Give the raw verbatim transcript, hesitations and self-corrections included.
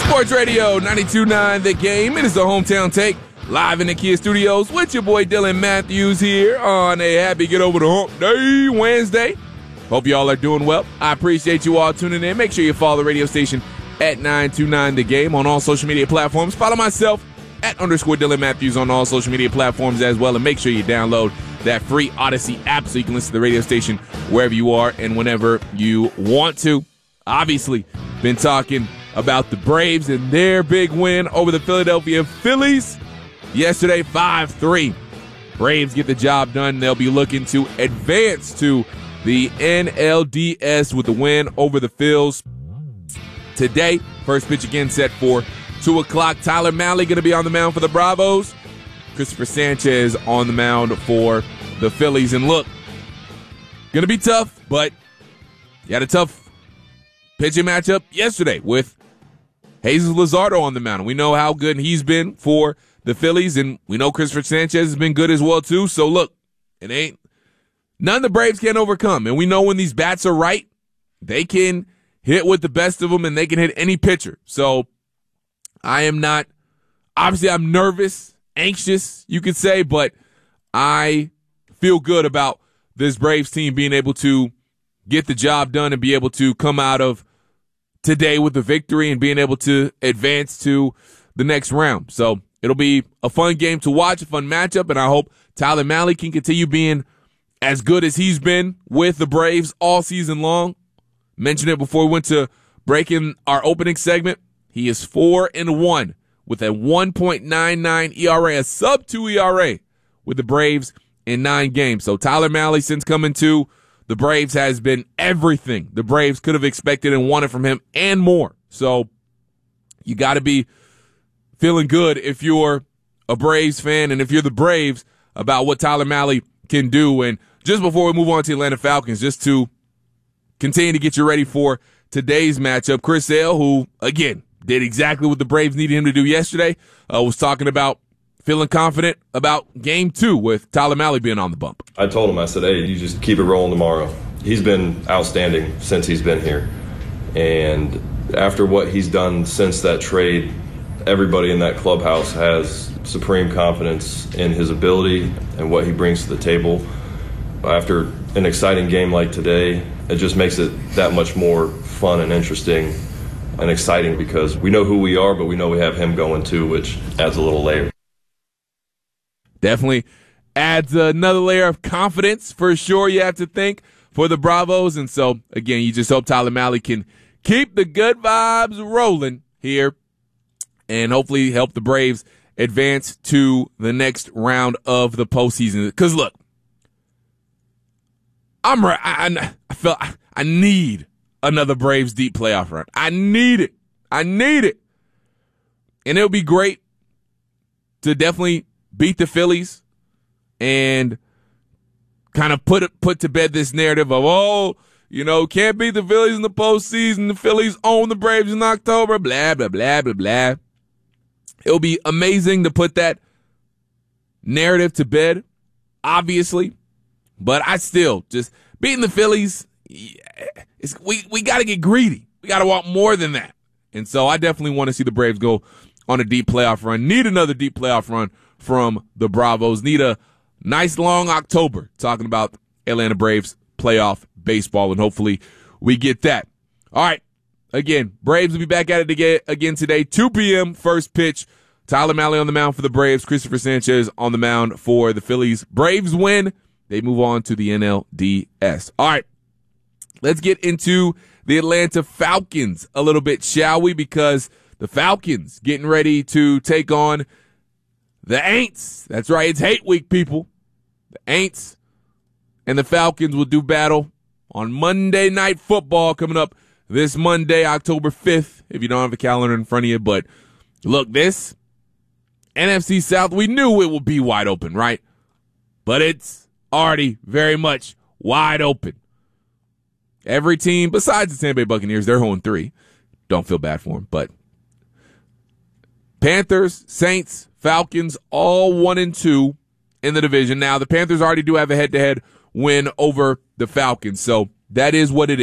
Sports Radio ninety-two point nine The Game. It is the Hometown Take, live in the Kia Studios with your boy Dylan Matthews here on a happy Get Over the Hump Day Wednesday. Hope y'all are doing well. I appreciate you all tuning in. Make sure you follow the radio station at nine two nine The Game on all social media platforms. Follow myself at underscore Dylan Matthews on all social media platforms as well. And make sure you download that free Odyssey app so you can listen to the radio station wherever you are and whenever you want to. Obviously, been talking about the Braves and their big win over the Philadelphia Phillies yesterday, five three. Braves get the job done. They'll be looking to advance to the N L D S with the win over the Phils today. First pitch again set for two o'clock. Tyler Mahle going to be on the mound for the Bravos. Christopher Sanchez on the mound for the Phillies. And look, going to be tough, but you had a tough pitching matchup yesterday with Jesus Luzardo on the mound. We know how good he's been for the Phillies, and we know Christopher Sanchez has been good as well, too. So, look, it ain't none the Braves can overcome. And we know when these bats are right, they can hit with the best of them, and they can hit any pitcher. So, I am not – obviously, I'm nervous, anxious, you could say, but I feel good about this Braves team being able to get the job done and be able to come out of today with the victory and being able to advance to the next round. So it'll be a fun game to watch, a fun matchup, and I hope Tyler Mahle can continue being as good as he's been with the Braves all season long. Mentioned it before we went to break in our opening segment. He is four and one with a one point nine nine E R A, a sub two E R A with the Braves in nine games. So Tyler Mahle, since coming to the Braves, has been everything the Braves could have expected and wanted from him and more. So you got to be feeling good if you're a Braves fan and if you're the Braves about what Tyler Mahle can do. And just before we move on to Atlanta Falcons, just to continue to get you ready for today's matchup, Chris Sale, who, again, did exactly what the Braves needed him to do yesterday, uh, was talking about feeling confident about game two with Tyler Mahle being on the bump. I told him, I said, hey, you just keep it rolling tomorrow. He's been outstanding since he's been here. And after what he's done since that trade, everybody in that clubhouse has supreme confidence in his ability and what he brings to the table. After an exciting game like today, it just makes it that much more fun and interesting and exciting because we know who we are, but we know we have him going too, which adds a little layer. Definitely adds another layer of confidence for sure, you have to think, for the Bravos. And so, again, you just hope Tyler Mahle can keep the good vibes rolling here and hopefully help the Braves advance to the next round of the postseason. Because, look, I'm I, I, I feel I, I need another Braves deep playoff run. I need it. I need it. And it'll be great to definitely beat the Phillies and kind of put it, put to bed this narrative of, oh, you know, can't beat the Phillies in the postseason. The Phillies own the Braves in October, blah, blah, blah, blah, blah. It'll be amazing to put that narrative to bed, obviously. But I still just beating the Phillies, it's, we, we got to get greedy. We got to want more than that. And so I definitely want to see the Braves go on a deep playoff run. Need another deep playoff run from the Bravos. Need a nice long October talking about Atlanta Braves playoff baseball, and hopefully we get that. All right. Again, Braves will be back at it again today, two p.m. first pitch. Tyler Mahle on the mound for the Braves. Christopher Sanchez on the mound for the Phillies. Braves win. They move on to the N L D S. All right. Let's get into the Atlanta Falcons a little bit, shall we? Because the Falcons getting ready to take on the Aints. That's right. It's hate week, people. The Aints and the Falcons will do battle on Monday Night Football coming up this Monday, October fifth, if you don't have a calendar in front of you. But look, this N F C South, we knew it would be wide open, right? But it's already very much wide open. Every team, besides the Tampa Bay Buccaneers, they're oh and three. Don't feel bad for them. But Panthers, Saints, Falcons, all one and two in the division. Now, the Panthers already do have a head-to-head win over the Falcons, so that is what it is.